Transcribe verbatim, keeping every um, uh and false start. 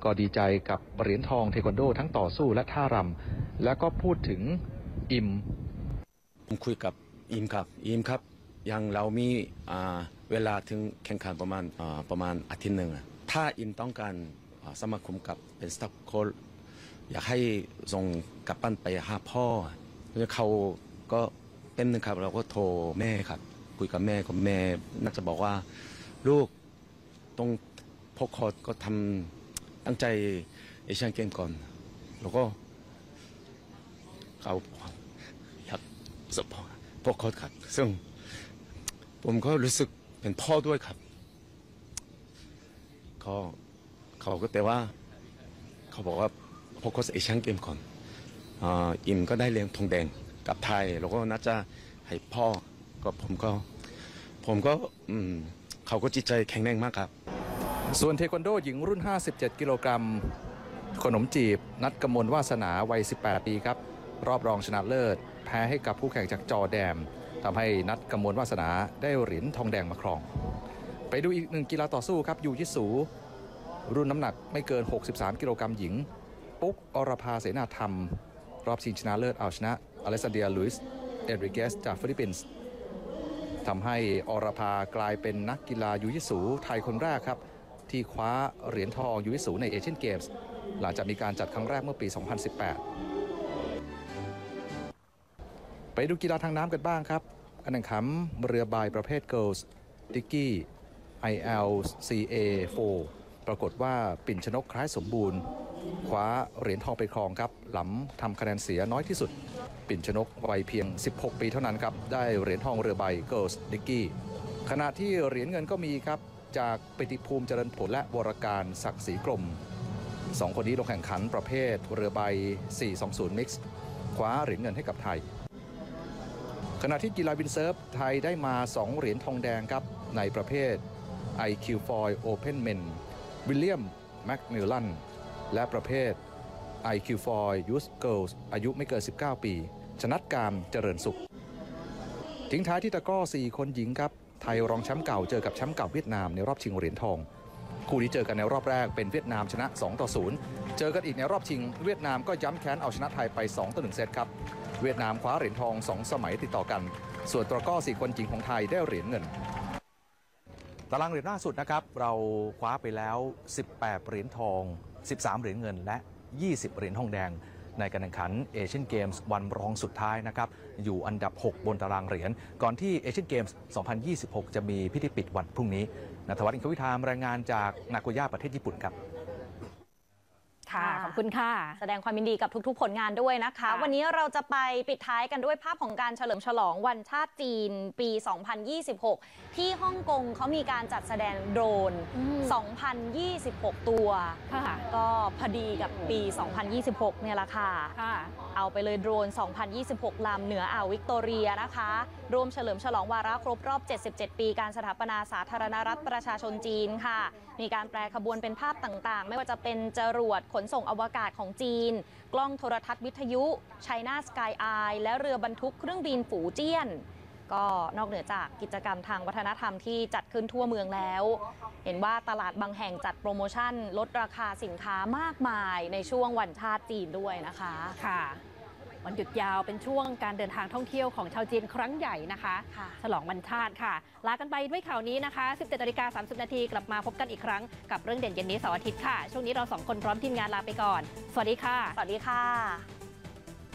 ก็ดีใจกับเหรียญทองเทควันโดทั้งต่อสู้และท่ารำแล้วก็พูดถึงอิมผมคุยกับอิมครับอิมครับยังเรามีเวลาถึงแข่งขันประมาณประมาณอาทิตย์หนึ่งถ้าอิมต้องการสมาคมกับเป็นสตาฟโค้ชอยากให้ส่งกลับบ้านไปหาพ่อแล้วเขาก็เป็นนึงครับเราก็โทรแม่ครับคุยกับแม่กับแม่น่าจะบอกว่าลูกต้องพกคอร์ดก็ทำตั้งใจเอเชียนเกมก่อนแล้วก็เขาอยากสปอร์ตพกคอร์ดครับซึ่งผมก็รู้สึกเป็นพ่อด้วยครับเขาเขาก็แต่ว่าเขาบอกว่าพกคอร์ดเอเชียนเกมก่อนอิมก็ได้เหรียญทองแดงกับไทยแล้วก็น่าจะให้พ่อก็ผมก็ผมก็เขาก็จิตใจแข็งแรงมากครับส่วนเทควันโดหญิงรุ่นห้าสิบเจ็ดกิโลกรัมขนมจีบนัดกมลวาสนาวัยสิบแปดปีครับรอบรองชนะเลิศแพ้ให้กับผู้แข่งจากจอร์แดนทำให้นัดกมลวาสนาได้เหรียญทองแดงมาครองไปดูอีกหนึ่งกีฬาต่อสู้ครับยูยิสูรุ่นน้ำหนักไม่เกินหกสิบสามกิโลกรัมหญิงปุ๊กอรภาเสนาธรรมรอบชิงชนะเลิศเอาชนะอเล็กซานเดรียลุยส์เอริเกสจากฟิลิปปินส์ทำให้อรภากลายเป็นนักกีฬายูยิสูไทยคนแรกครับที่คว้าเหรียญทองยูยิสูในเอเชียนเกมส์หลังจากมีการจัดครั้งแรกเมื่อปี สองพันสิบแปด ไปดูกีฬาทางน้ำกันบ้างครับการแข่งขันเรือใบประเภท Girls Dicky ไอ แอล ซี เอ โฟร์ ปรากฏว่าปิ่นชนกคล้ายสมบูรณ์คว้าเหรียญทองไปครองครับหลังทำคะแนนเสียน้อยที่สุดปิ่นชนกวัยเพียงสิบหกปีเท่านั้นครับได้เหรียญทองเรือใบ Girls Dicky ขณะที่เหรียญเงินก็มีครับจากปิติภูมิเจริญผลและวรการศักดิ์ศรีกรมสองคนนี้ลงแข่งขันประเภทเรือใบ สี่สองศูนย์ Mix คว้าเหรียญเงินให้กับไทยขณะที่กีฬาวินเซิร์ฟไทยได้มาสองเหรียญทองแดงครับในประเภท ไอ คิว Foil Open Men วิลเลียมแมคมิลลันและประเภท ไอ คิว Foil Youth Girls อายุไม่เกินสิบเก้าปีชนัดการเจริญสุขทิ้งท้ายที่ตะกร้อสี่คนหญิงครับไทยรองแชมป์เก่าเจอกับแชมป์เก่าเวียดนามในรอบชิงเหรียญทองคู่นี้เจอกันในรอบแรกเป็นเวียดนามชนะสองต่อศูนย์เจอกันอีกในรอบชิงเวียดนามก็ย้ำแค้นเอาชนะไทยไปสองต่อหนึ่งเซตครับเวียดนามคว้าเหรียญทองสองสมัยติดต่อกันส่วนตะกร้อสี่คนหญิงของไทยได้เหรียญเงินตารางเหรียญล่าสุดนะครับเราคว้าไปแล้วสิบแปดเหรียญทองสิบสามเหรียญเงินและยี่สิบเหรียญทองแดงในการแข่งขันเอเชียนเกมส์วันรองสุดท้ายนะครับอยู่อันดับหกบนตารางเหรียญก่อนที่เอเชียนเกมส์สองพันยี่สิบหกจะมีพิธีปิดวันพรุ่งนี้ณัฐวัฒน์ อินทรวิธามรายงานจากนาโกย่าประเทศญี่ปุ่นครับค่ะขอบคุณค่ะแสดงความยินดีกับทุกๆผลงานด้วยนะคะวันนี้เราจะไปปิดท้ายกันด้วยภาพของการเฉลิมฉลองวันชาติจีนปี สองพันยี่สิบหก ที่ฮ่องกงเขามีการจัดแสดงโดรน สองพันยี่สิบหก ตัวก็พอดีกับปี สองพันยี่สิบหก เนี่ยแหละค่ะเอาไปเลยโดรน สองพันยี่สิบหก ลำเหนืออ่าววิกตอเรียนะคะรวมเฉลิมฉลองวาระครบรอบเจ็ดสิบเจ็ดปีการสถาปนาสาธารณรัฐประชาชนจีนค่ะมีการแปลขบวนเป็นภาพต่างๆไม่ว่าจะเป็นจรวดขนส่งอวกาศของจีนกล้องโทรทัศน์วิทยุ China Sky Eye และเรือบรรทุกเครื่องบินฝูเจี้ยนก็นอกเหนือจากกิจกรรมทางวัฒนธรรมที่จัดขึ้นทั่วเมืองแล้วเห็นว่าตลาดบางแห่งจัดโปรโมชั่นลดราคาสินค้ามากมายในช่วงวันชาติจีนด้วยนะคะค่ะวันหยุดยาวเป็นช่วงการเดินทางท่องเที่ยวของชาวจีนครั้งใหญ่นะคะฉลองวันชาติค่ะลากันไปด้วยข่าวนี้นะคะ สิบเจ็ดนาฬิกาสามสิบนาทีกลับมาพบกันอีกครั้งกับเรื่องเด่นเย็นนี้เสาร์อาทิตย์ค่ะช่วงนี้เราสองคนพร้อมทีมงานลาไปก่อนสวัสดีค่ะสวัสดีค่ะ